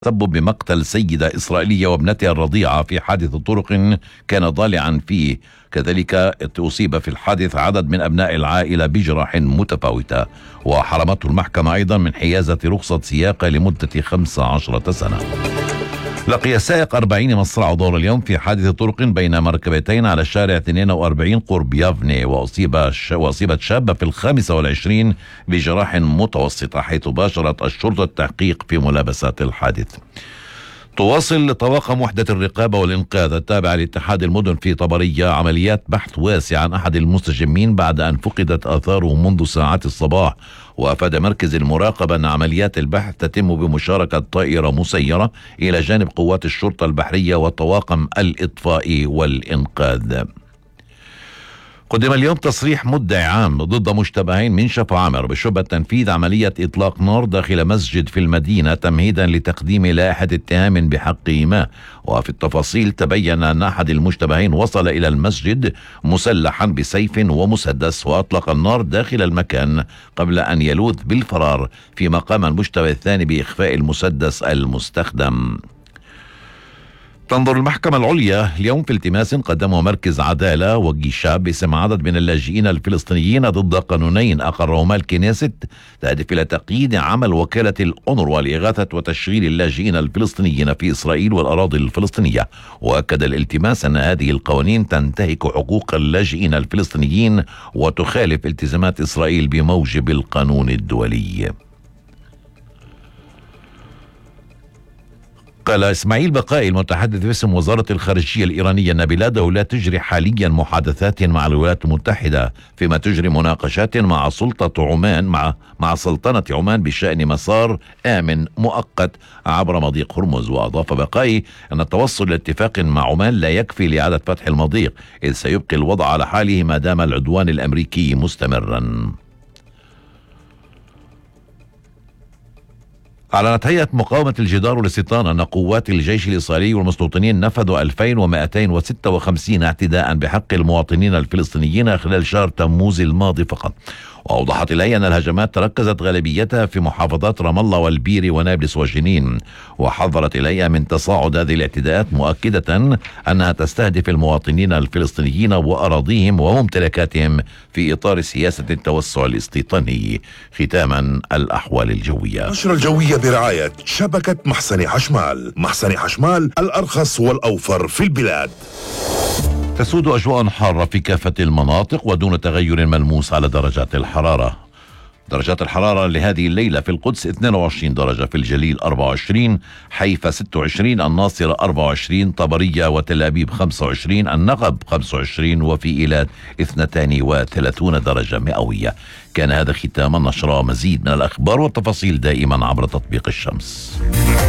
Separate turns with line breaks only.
تسبب بمقتل سيدة إسرائيلية وابنتها الرضيعة في حادث طرق كان ضالعا فيه. كذلك أصيب في الحادث عدد من أبناء العائلة بجراح متفاوتة، وحرمته المحكمة أيضا من حيازة رخصة سياقة لمدة 15 سنة. لقي سائق 40 مصرع دور اليوم في حادث طرق بين مركبتين على شارع 42 قرب يافني، وأصيبت شابة في 25 بجراح متوسطة، حيث باشرت الشرطة التحقيق في ملابسات الحادث. تواصل طواقم وحدة الرقابة والإنقاذ التابعة لاتحاد المدن في طبرية عمليات بحث واسع عن أحد المستجمين بعد أن فقدت آثاره منذ ساعات الصباح. وأفاد مركز المراقبة أن عمليات البحث تتم بمشاركة طائرة مسيرة إلى جانب قوات الشرطة البحرية وطواقم الإطفاء والإنقاذ. قدم اليوم تصريح مدعي عام ضد مشتبهين من شفا عامر بشبهة تنفيذ عملية إطلاق نار داخل مسجد في المدينة تمهيدا لتقديم لائحة اتهام بحقهما. وفي التفاصيل تبين أن أحد المشتبهين وصل إلى المسجد مسلحا بسيف ومسدس وأطلق النار داخل المكان قبل أن يلوذ بالفرار، فيما قام المشتبه الثاني بإخفاء المسدس المستخدم. تنظر المحكمة العليا اليوم في التماس قدمه مركز عدالة وجيشاب باسم عدد من اللاجئين الفلسطينيين ضد قانونين أقرهما الكنيست تهدف إلى تقييد عمل وكالة الأونروا لإغاثة وتشغيل اللاجئين الفلسطينيين في إسرائيل والأراضي الفلسطينية. وأكد الالتماس أن هذه القوانين تنتهك حقوق اللاجئين الفلسطينيين وتخالف التزامات إسرائيل بموجب القانون الدولي. قال إسماعيل بقائي المتحدث باسم وزارة الخارجية الإيرانية أن بلاده لا تجري حاليا محادثات مع الولايات المتحدة، فيما تجري مناقشات مع سلطة عمان مع سلطنة عمان بشأن مسار آمن مؤقت عبر مضيق هرمز. وأضاف بقائي أن التوصل لاتفاق مع عمان لا يكفي لإعادة فتح المضيق، إذ سيبقي الوضع على حاله ما دام العدوان الأمريكي مستمرا. أعلنت هيئة مقاومة الجدار والاستيطان أن قوات الجيش الإسرائيلي والمستوطنين نفذوا 2256 اعتداء بحق المواطنين الفلسطينيين خلال شهر تموز الماضي فقط. وأوضحت الهيئة أن الهجمات تركزت غالبيتها في محافظات رام الله والبيري ونابلس وجنين. وحذرت الهيئة من تصاعد هذه الاعتداءات، مؤكدة أنها تستهدف المواطنين الفلسطينيين وأراضيهم وممتلكاتهم في إطار سياسة التوسع الاستيطاني. ختاما الأحوال الجوية.
النشرة الجوية برعاية شبكة محسن حشمال. محسن حشمال الأرخص والأوفر في البلاد.
تسود أجواء حارة في كافة المناطق ودون تغير ملموس على درجات الحرارة. درجات الحرارة لهذه الليلة في القدس 22 درجة، في الجليل 24، حيفا 26، الناصرة 24، طبرية وتل أبيب 25، النقب 25، وفي إيلات 32 درجة مئوية. كان هذا ختام النشرة. مزيد من الأخبار والتفاصيل دائما عبر تطبيق الشمس.